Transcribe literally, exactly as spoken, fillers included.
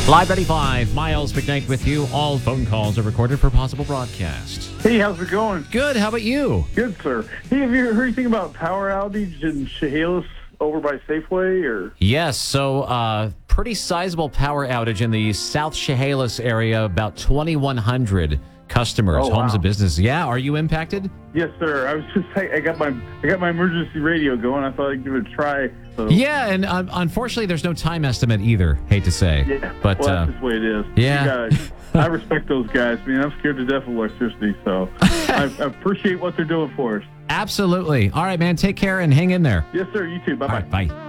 Live ninety-five, Miles McKnight with you. All phone calls are recorded for possible broadcast. Hey, how's it going? Good, how about you? Good, sir. Hey, have you heard anything about power outage in Chehalis over by Safeway? Or Yes, so uh, pretty sizable power outage in the South Chehalis area, about twenty-one hundred customers, Oh, homes wow. and businesses. Yeah, are you impacted? Yes, sir. I was just I, I got my I got my emergency radio going. I thought I'd give it a try. So. Yeah, and um, unfortunately, there's no time estimate either, hate to say. Yeah, But, well, uh, that's just the way it is. yeah. You guys, I respect those guys. Man, I'm scared to death of electricity, so I, I appreciate what they're doing for us. Absolutely. All right, man, take care and hang in there. Yes, sir. You too. Bye-bye. All right, bye.